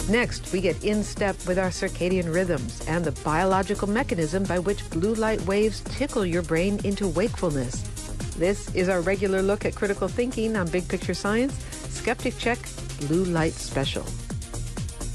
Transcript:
Next, we get in step with our circadian rhythms and the biological mechanism by which blue light waves tickle your brain into wakefulness. This is our regular look at critical thinking on Big Picture Science, Skeptic Check Blue Light Special.